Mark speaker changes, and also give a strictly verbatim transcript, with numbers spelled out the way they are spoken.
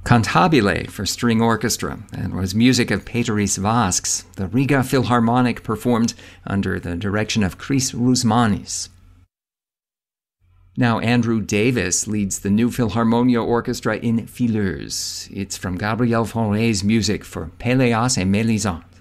Speaker 1: Cantabile for string orchestra, and was music of Peteris Vasks. The Riga Philharmonic performed under the direction of Chris Rusmanis. Now Andrew Davis leads the New Philharmonia Orchestra in Fileurs. It's from Gabriel Fauré's music for Péléas et Mélisande.